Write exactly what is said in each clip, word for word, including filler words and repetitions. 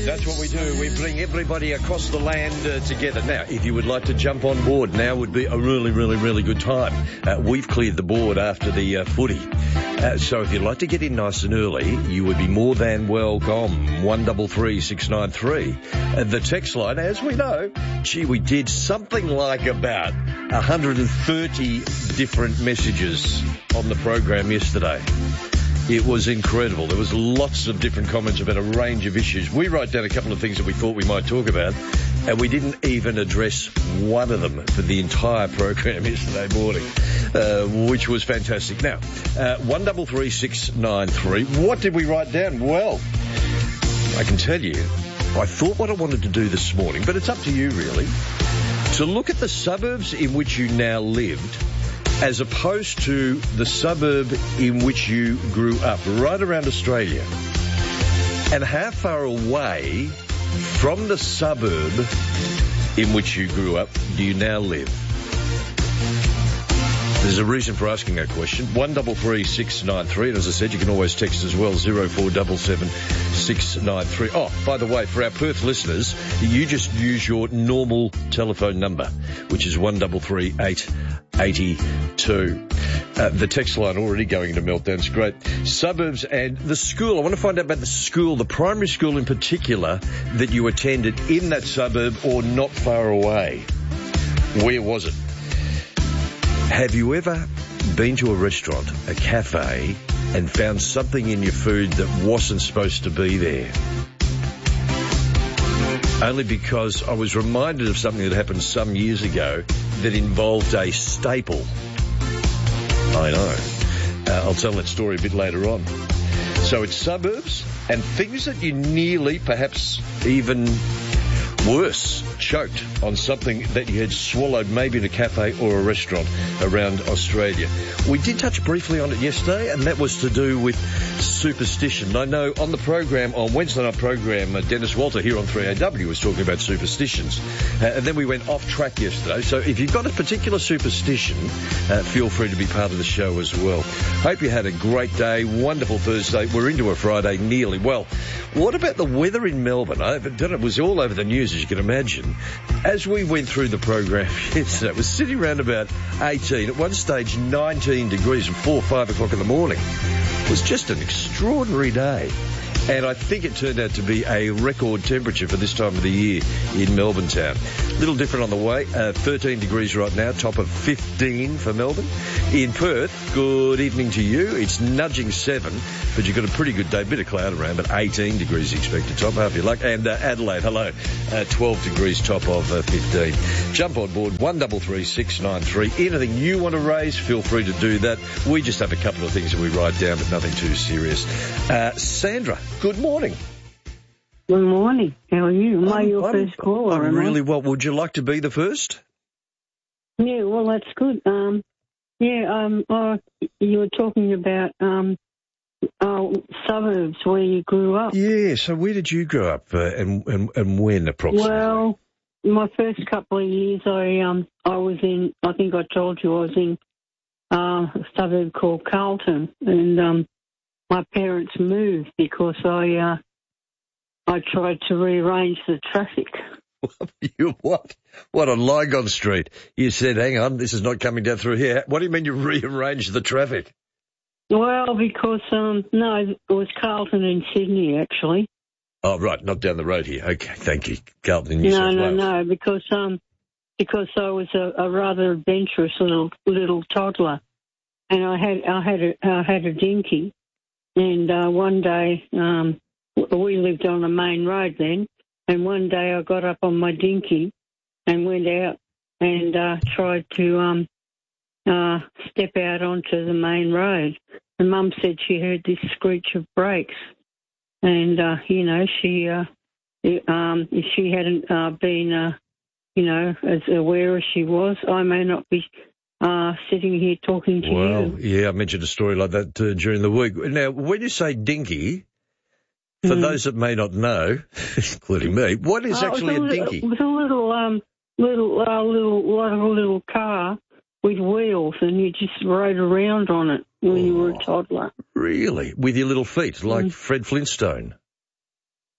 That's what we do. We bring everybody across the land uh, together. Now, if you would like to jump on board, now would be a really, really, really good time. Uh, we've cleared the board after the uh, footy. Uh, so if you'd like to get in nice and early, you would be more than welcome. one double three six nine three. Uh, the text line, as we know, gee, we did something like about one hundred thirty different messages on the program yesterday. It was incredible. There was lots of different comments about a range of issues. We wrote down a couple of things that we thought we might talk about, and we didn't even address one of them for the entire program yesterday morning, uh, which was fantastic. Now, uh, one double three six nine three. What did we write down? Well, I can tell you, I thought what I wanted to do this morning, but it's up to you really, to look at the suburbs in which you now lived as opposed to the suburb in which you grew up, right around Australia. And how far away from the suburb in which you grew up do you now live? There's a reason for asking that question. one double three six nine three. And as I said, you can always text as well, zero four seven seven six nine three. Oh, by the way, for our Perth listeners, you just use your normal telephone number, which is one double three eight eight two. Uh, the text line already going into meltdown. It's great. Suburbs and the school. I want to find out about the school, the primary school in particular, that you attended in that suburb or not far away. Where was it? Have you ever been to a restaurant, a cafe, and found something in your food that wasn't supposed to be there? Only because I was reminded of something that happened some years ago that involved a staple. I know. Uh, I'll tell that story a bit later on. So it's suburbs and things that you nearly, perhaps even worse, choked on something that you had swallowed maybe in a cafe or a restaurant around Australia. We did touch briefly on it yesterday, and that was to do with superstition. I know on the program, on Wednesday night program, uh, Dennis Walter here on three A W was talking about superstitions. Uh, and then we went off track yesterday. So if you've got a particular superstition, uh, feel free to be part of the show as well. Hope you had a great day. Wonderful Thursday. We're into a Friday nearly. Well, what about the weather in Melbourne? I, it was all over the news, as you can imagine. As we went through the program yesterday, it was sitting around about eighteen, at one stage nineteen degrees at four, five o'clock in the morning. It was just an extraordinary day. And I think it turned out to be a record temperature for this time of the year in Melbourne town. A little different on the way. Uh, thirteen degrees right now, top of fifteen for Melbourne. In Perth, good evening to you. It's nudging seven, but you've got a pretty good day. Bit of cloud around, but eighteen degrees expected top. Half your luck. And uh, Adelaide, hello, uh, twelve degrees, top of uh, fifteen. Jump on board, one double three six nine three. Anything you want to raise, feel free to do that. We just have a couple of things that we write down, but nothing too serious. Uh, Sandra, good morning. Good morning. How are you? Am I your I'm, first caller? I'm really well. Would you like to be the first? Yeah, well, that's good. Um, yeah, um, uh, you were talking about um, uh, suburbs where you grew up. Yeah, so where did you grow up uh, and, and and when approximately? Well, my first couple of years, I um, I was in, I think I told you I was in uh, a suburb called Carlton, and um, my parents moved because I uh, I tried to rearrange the traffic. You what? What, on Lygon Street? You said, hang on, this is not coming down through here. What do you mean you rearranged the traffic? Well, because, um, no, it was Carlton in Sydney, actually. Oh, right, not down the road here. Okay, thank you. Carlton in New no, South No, Wales. no, no, because, um, because I was a, a rather adventurous little little toddler, and I had I had a, I had a dinky, and uh, one day um, we lived on a main road then, and one day I got up on my dinky and went out and uh, tried to um, uh, step out onto the main road. And Mum said she heard this screech of brakes, and uh, you know she uh, um, if she hadn't uh, been uh, you know as aware as she was, I may not be uh, sitting here talking to well, you. Well, yeah, I mentioned a story like that uh, during the week. Now, when you say dinky, for mm. those that may not know, including me, what is oh, actually a, a dinky? It was a little, um, little, uh, little, like a little car with wheels, and you just rode around on it when oh, you were a toddler. Really? With your little feet, like mm. Fred Flintstone?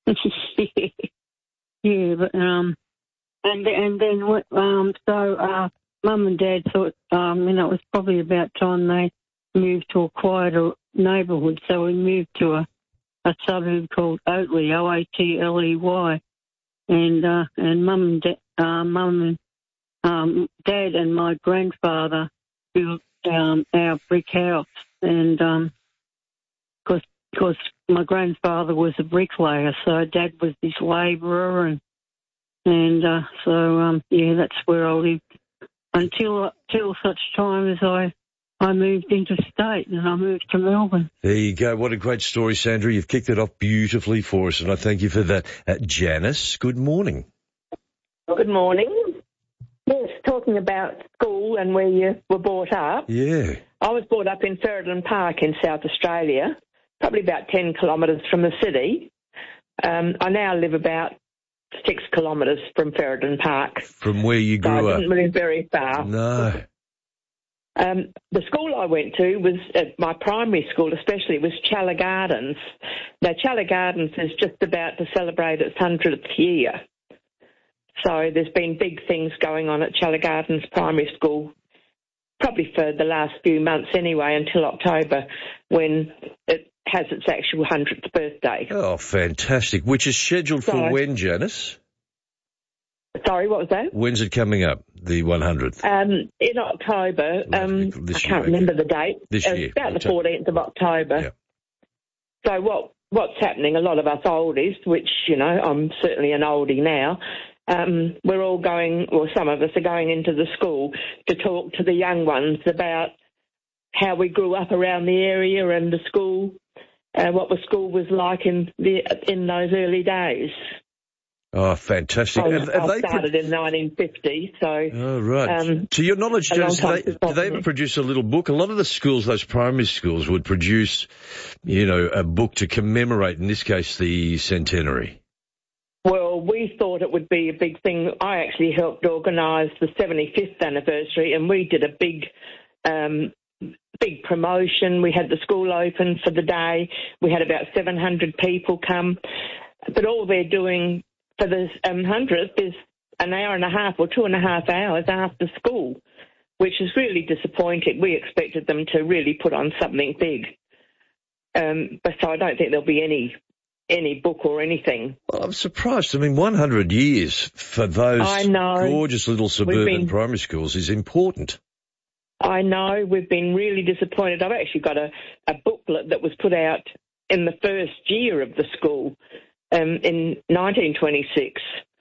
yeah, but um, and and then um, so uh, Mum and Dad thought um, you know, it was probably about time they moved to a quieter neighbourhood, so we moved to a, a suburb called Oatley, O A T L E Y, and uh, and Mum and da- uh, Mum and um, Dad and my grandfather built um, our brick house, and um, because because my grandfather was a bricklayer, so Dad was his labourer, and and uh, so um, yeah, that's where I lived until until such time as I I moved interstate and I moved to Melbourne. There you go. What a great story, Sandra. You've kicked it off beautifully for us, and I thank you for that. Uh, Janice, good morning. Good morning. Yes, talking about school and where you were brought up. Yeah. I was brought up in Ferryden Park in South Australia, probably about ten kilometres from the city. Um, I now live about six kilometres from Ferryden Park. From where you grew so I up? didn't live very far. No. Um, the school I went to was, at my primary school especially, was Challa Gardens. Now, Challa Gardens is just about to celebrate its hundredth year. So there's been big things going on at Challa Gardens Primary School, probably for the last few months anyway, until October, when it has its actual hundredth birthday. Oh, fantastic. Which is scheduled for so, when, Janice? Sorry, what was that? When's it coming up, the one hundredth? Um, in October. Um, I can't remember the date. This year. It's about the fourteenth of October. Yeah. So what what's happening, a lot of us oldies, which, you know, I'm certainly an oldie now, um, we're all going, or some of us are going into the school to talk to the young ones about how we grew up around the area and the school, uh, what the school was like in the in those early days. Oh, fantastic. I, have, have I they started pro- in nineteen fifty, so... Oh, right. Um, to your knowledge, Janice, do they, do they ever me. produce a little book? A lot of the schools, those primary schools, would produce, you know, a book to commemorate, in this case, the centenary. Well, we thought it would be a big thing. I actually helped organise the seventy-fifth anniversary, and we did a big... Um, big promotion. We had the school open for the day. We had about seven hundred people come. But all they're doing for the um, hundredth is an hour and a half or two and a half hours after school, which is really disappointing. We expected them to really put on something big. Um, but so I don't think there'll be any any book or anything. Well, I'm surprised. I mean, one hundred years for those I know. gorgeous little suburban been, primary schools is important. I know. We've been really disappointed. I've actually got a, a booklet that was put out in the first year of the school um, in nineteen twenty-six.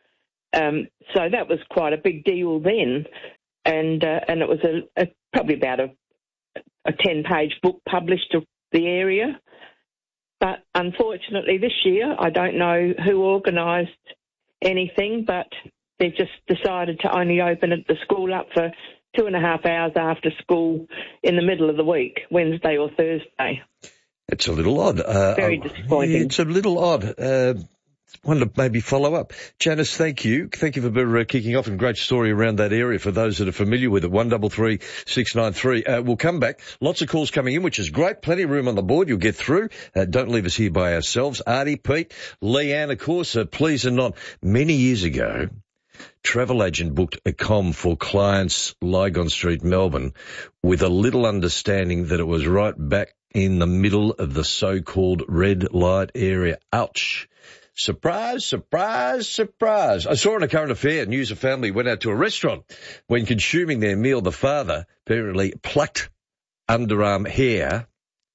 Um, so that was quite a big deal then. And uh, and it was a, a probably about a, a ten-page book published to the area. But unfortunately this year, I don't know who organised anything, but they've just decided to only open the school up for two and a half hours after school in the middle of the week, Wednesday or Thursday. It's a little odd. Uh, Very disappointing. It's a little odd. Uh, one to maybe follow up. Janice, thank you. Thank you for uh, kicking off, and great story around that area for those that are familiar with it. one double three six nine three. Uh, we'll come back. Lots of calls coming in, which is great. Plenty of room on the board. You'll get through. Uh, don't leave us here by ourselves. Artie, Pete, Leanne, of course, uh, please and not. Many years ago, travel agent booked a com for clients Lygon Street, Melbourne, with a little understanding that it was right back in the middle of the so-called red light area. Ouch. Surprise, surprise, surprise. I saw in a current affair, news a family went out to a restaurant. When consuming their meal, the father apparently plucked underarm hair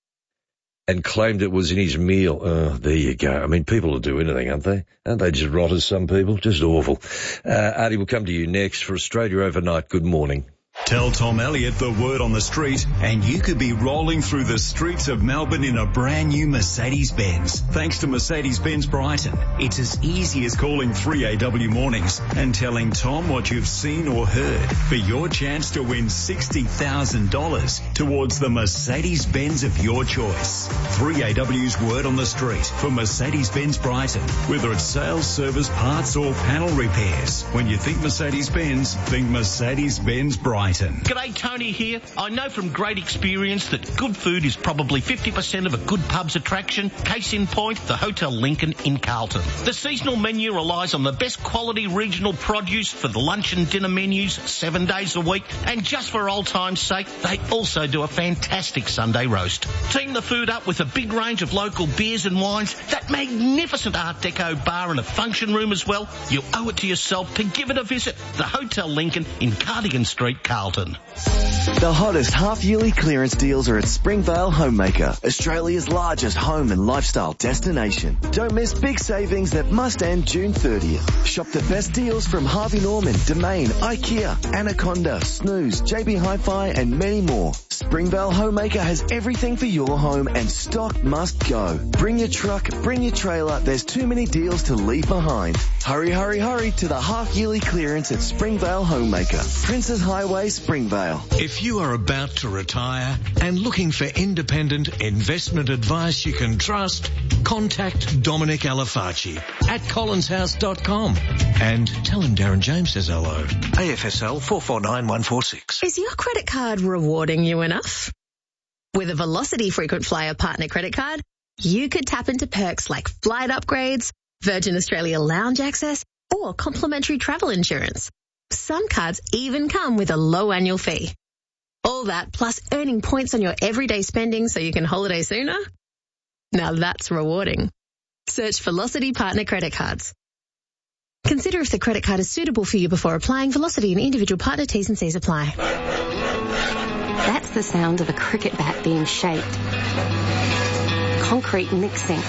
and claimed it was in his meal. Oh, there you go. I mean, people will do anything, aren't they? Aren't they just rotters, some people? Just awful. Uh, Artie, we'll come to you next for Australia Overnight. Good morning. Tell Tom Elliott the word on the street, and you could be rolling through the streets of Melbourne in a brand new Mercedes-Benz. Thanks to Mercedes-Benz Brighton, it's as easy as calling three A W Mornings and telling Tom what you've seen or heard for your chance to win sixty thousand dollars towards the Mercedes-Benz of your choice. three A W's word on the street for Mercedes-Benz Brighton. Whether it's sales, service, parts or panel repairs, when you think Mercedes-Benz, think Mercedes-Benz Brighton. Brighton. G'day, Tony here. I know from great experience that good food is probably fifty percent of a good pub's attraction. Case in point, the Hotel Lincoln in Carlton. The seasonal menu relies on the best quality regional produce for the lunch and dinner menus seven days a week. And just for old time's sake, they also do a fantastic Sunday roast. Team the food up with a big range of local beers and wines, that magnificent Art Deco bar and a function room as well. You owe it to yourself to give it a visit. The Hotel Lincoln in Cardigan Street, Carlton. The hottest half-yearly clearance deals are at Springvale Homemaker, Australia's largest home and lifestyle destination. Don't miss big savings that must end June thirtieth. Shop the best deals from Harvey Norman, Domain, IKEA, Anaconda, Snooze, J B Hi-Fi and many more. Springvale Homemaker has everything for your home and stock must go. Bring your truck, bring your trailer, there's too many deals to leave behind. Hurry, hurry, hurry to the half-yearly clearance at Springvale Homemaker, Princes Highway, Springvale. If you are about to retire and looking for independent investment advice you can trust, contact Dominic Alafaci at collins house dot com and tell him Darren James says hello. A F S L four four nine one four six. Is your credit card rewarding you enough? With a Velocity Frequent Flyer Partner credit card, you could tap into perks like flight upgrades, Virgin Australia lounge access, or complimentary travel insurance. Some cards even come with a low annual fee. All that plus earning points on your everyday spending so you can holiday sooner? Now that's rewarding. Search Velocity Partner credit cards. Consider if the credit card is suitable for you before applying. Velocity and individual partner T's and C's apply. That's the sound of a cricket bat being shaped. Concrete mixing.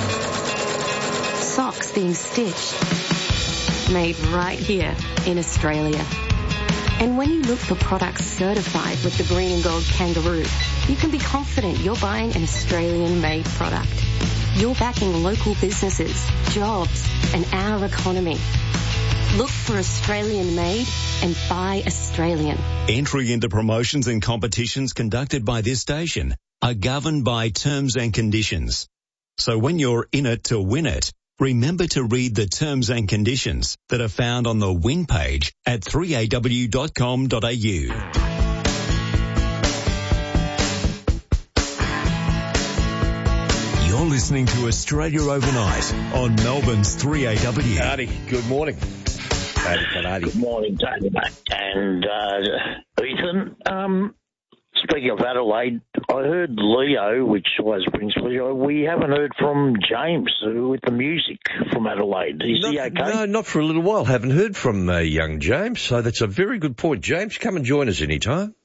Socks being stitched. Made right here in Australia. And when you look for products certified with the green and gold kangaroo, you can be confident you're buying an Australian-made product. You're backing local businesses, jobs, and our economy. Look for Australian-made and buy Australian. Entry into promotions and competitions conducted by this station are governed by terms and conditions. So when you're in it to win it, remember to read the terms and conditions that are found on the win page at three a w dot com dot a u. You're listening to Australia Overnight on Melbourne's three A W. Artie, good morning. Artie, Good morning, Tony and uh, Ethan. Um, speaking of Adelaide, I heard Leo, which was Prince Leo. We haven't heard from James uh, with the music from Adelaide. Is not, he okay? No, not for a little while. Haven't heard from uh, young James, so that's a very good point. James, come and join us anytime.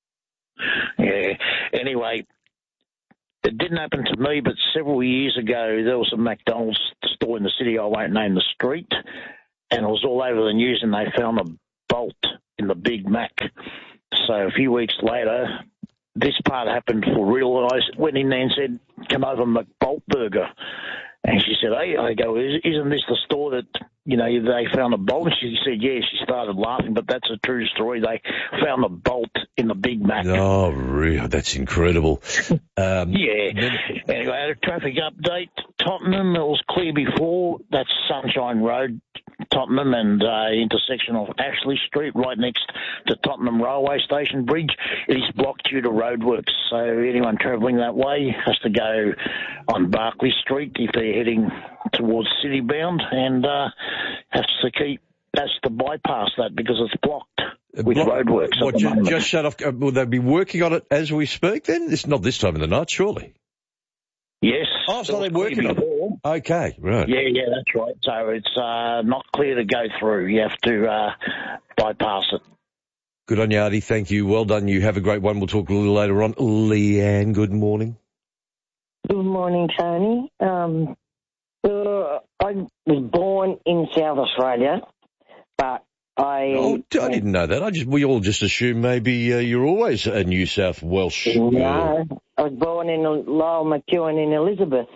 Yeah. Anyway, it didn't happen to me, but several years ago, there was a McDonald's store in the city. I won't name the street. And it was all over the news, and they found a bolt in the Big Mac. So a few weeks later, this part happened for real, and I went in there and said, come over McBolt Burger. And she said, hey, I go, isn't this the store that, you know, they found a bolt? And she said, yeah. She started laughing, but that's a true story. They found a bolt in the Big Mac. Oh, really? That's incredible. Um, yeah. Anyway, I had a traffic update. Tottenham, it was clear before. That's Sunshine Road, Tottenham, and uh, intersection of Ashley Street, right next to Tottenham Railway Station Bridge. It is blocked due to roadworks, so anyone travelling that way has to go on Barclay Street if they're heading towards City bound, and uh, has to keep has to bypass that because it's blocked with Block, roadworks. What, just, just shut off? Uh, will they be working on it as we speak? Then it's not this time of the night, surely. Yes. Oh, so they're working on it. Okay, right. Yeah, yeah, that's right. So it's uh, not clear to go through. You have to uh, bypass it. Good on you, Artie. Thank you. Well done. You have a great one. We'll talk a little later on. Leanne, good morning. Good morning, Tony. Um, uh, I was born in South Australia, but I... Oh, I didn't know that. I just we all just assume maybe uh, you're always a New South Welsh. No, I was born in Lowell McEwen in Elizabeth.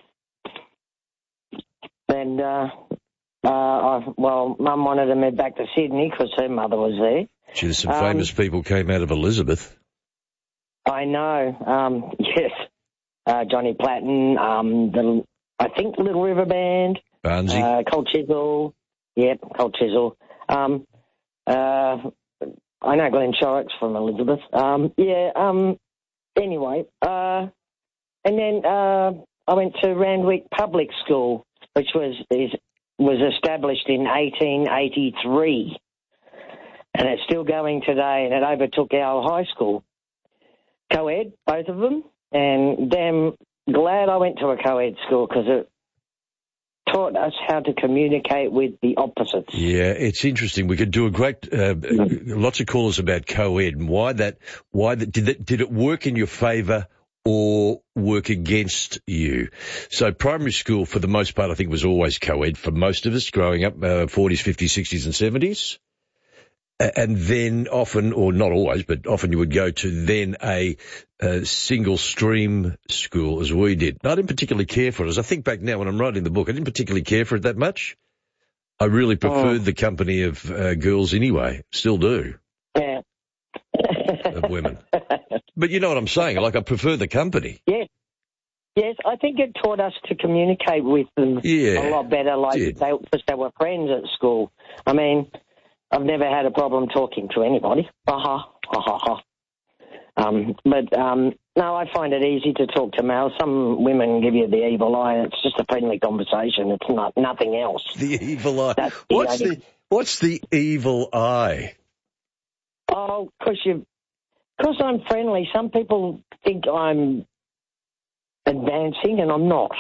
And, uh, uh, I, well, Mum wanted to move back to Sydney because her mother was there. Gee, there's some um, famous people came out of Elizabeth. I know, um, yes. Uh, Johnny Platten, um, the, I think Little River Band. Barnsey. Uh, Cold Chisel. Yep, Cold Chisel. Um, uh, I know Glenn Shorrock's from Elizabeth. Um, yeah, um, anyway, uh, and then uh, I went to Randwick Public School, which was is, was established in eighteen eighty-three, and it's still going today, and it overtook our high school. Co-ed, both of them, and damn glad I went to a co-ed school because it taught us how to communicate with the opposites. Yeah, it's interesting. We could do a great, uh, lots of calls about co-ed and why that, why that, did that, did it work in your favour or work against you? So primary school, for the most part, I think was always co-ed for most of us growing up, uh, forties, fifties, sixties and seventies. And then often, or not always, but often you would go to then a, a single stream school as we did. I didn't particularly care for it. As I think back now when I'm writing the book, I didn't particularly care for it that much. I really preferred oh. the company of uh, girls anyway. Still do. Yeah. Of women. But you know what I'm saying? Like, I prefer the company. Yes. Yes, I think it taught us to communicate with them yeah, a lot better, like they, because they were friends at school. I mean, I've never had a problem talking to anybody. Uh-huh, uh-huh. Um, but, um, no, I find it easy to talk to males. Some women give you the evil eye, and it's just a friendly conversation. It's not nothing else. The evil eye. That's what's the, the What's the evil eye? Oh, because you, because I'm friendly. Some people think I'm advancing, and I'm not.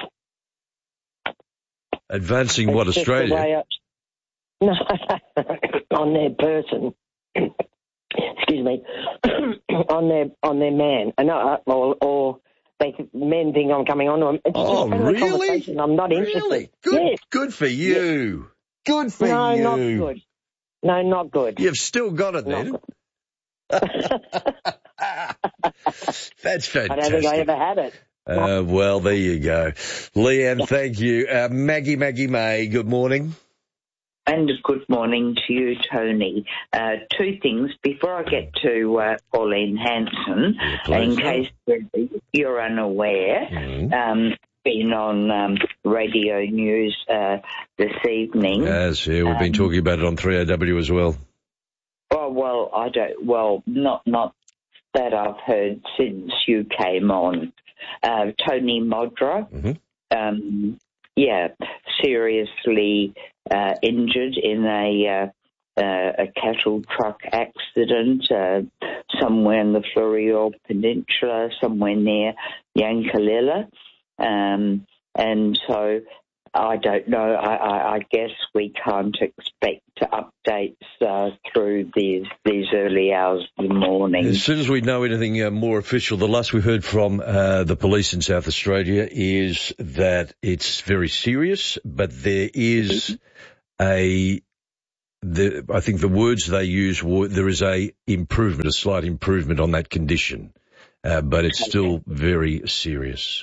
Advancing it's what, Australia? No, on their person. Excuse me. on their on their man, no, or, or they men think I'm coming on to them. It's oh, just a really? Conversation. I'm not interested. Really? Good. Yes. Good for you. Yes. Good for no, you. No, not good. No, not good. You've still got it then. That's fantastic. I don't think I ever had it. Uh, well, there you go. Leanne, thank you. Uh, Maggie, Maggie May, good morning. And good morning to you, Tony. Uh, two things. Before I get to uh, Pauline Hanson, in case you're unaware, mm-hmm. um, been on um, radio news uh, this evening. Yes, yeah, we've um, been talking about it on three A W as well. Oh, well, I don't, well, not, not that I've heard since you came on. Uh, Tony Modra, mm-hmm. um, yeah, seriously uh, injured in a uh, uh, a cattle truck accident uh, somewhere in the Fleurieu Peninsula, somewhere near Yankalilla. Um, and so I don't know. I, I, I guess we can't expect updates uh, through these these early hours of the morning. As soon as we know anything uh, more official, the last we heard from uh, the police in South Australia is that it's very serious, but there is a, the, I think the words they use were, there is a improvement, a slight improvement on that condition, uh, but it's still very serious.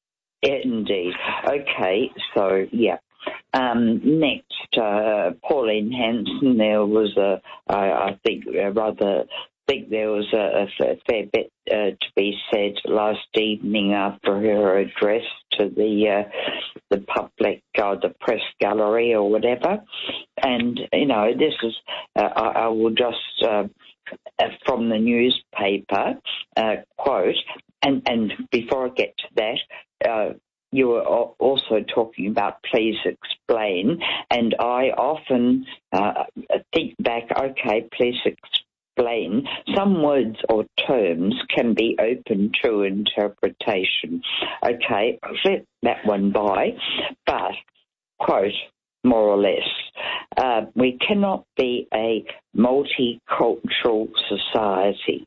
Indeed. Okay, so, yeah. Um, next, uh, Pauline Hanson, there was a, I, I think, uh, rather think there was a, a fair bit uh, to be said last evening after her address to the uh, the public or the press gallery or whatever. And, you know, this is, uh, I, I will just, uh, from the newspaper, uh, quote, and, and before I get to that, uh, you were also talking about please explain, and I often uh, think back, okay, please explain. Some words or terms can be open to interpretation. Okay, let that one by, but, quote, more or less, uh, we cannot be a multicultural society.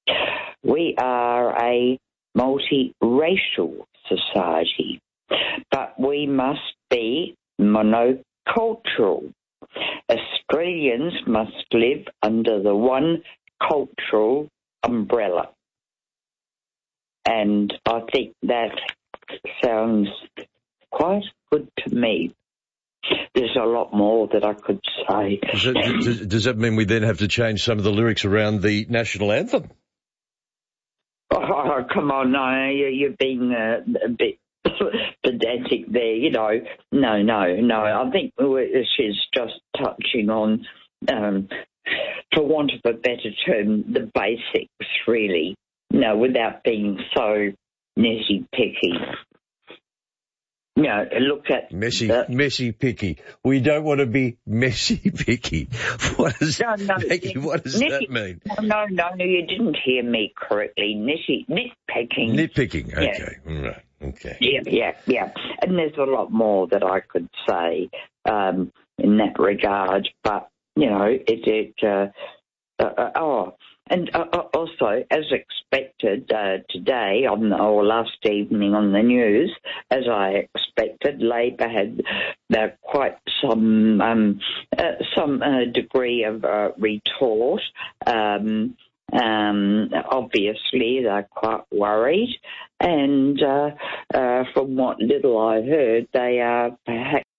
We are a multiracial society, but we must be monocultural. Australians must live under the one cultural umbrella. And I think that sounds quite good to me. There's a lot more that I could say. Does that, does, does that mean we then have to change some of the lyrics around the national anthem? Oh, come on, no, you're being uh, a bit pedantic there, you know. No, no, no. I think she's just touching on, um, for want want of a better term, the basics, really, you know, without being so nitty-picky. You know, look at... Messy, the, messy picky. We don't want to be messy picky. What does, no, no, Maggie, what does nitty, that mean? No, no, no, you didn't hear me correctly. Nitty, nitpicking. Nitpicking, okay. Yeah. Right, okay. Yeah, yeah, yeah. And there's a lot more that I could say um, in that regard, but, you know, it... it uh, uh, oh... And uh, also, as expected uh, today, on the, or last evening on the news, as I expected, Labor had uh, quite some um, uh, some uh, degree of uh, retort. Um, um, obviously, they're quite worried, and uh, uh, from what little I heard, they are perhaps